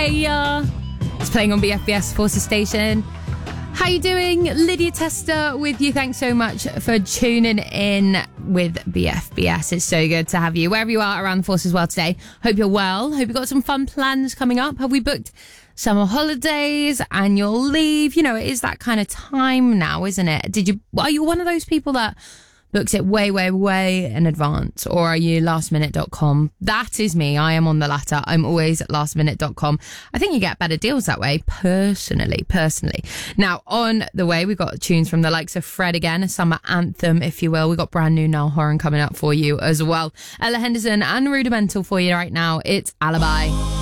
Hey, it's playing on BFBS Forces Station. How you doing? Lydia Tester with you. Thanks so much for tuning in with BFBS. It's so good to have you wherever you are around the Forces world today. Hope you're well. Hope you've got some fun plans coming up. Have we booked summer holidays, annual leave? You know, it is that kind of time now, isn't it? Are you one of those people that books it way, way, way in advance? Or are you lastminute.com? That is me. I am on the latter. I'm always at lastminute.com. I think you get better deals that way, personally. Now, on the way, we've got tunes from the likes of Fred again, a summer anthem, if you will. We've got brand new Niall Horan coming up for you as well. Ella Henderson and Rudimental for you right now. It's Alibi.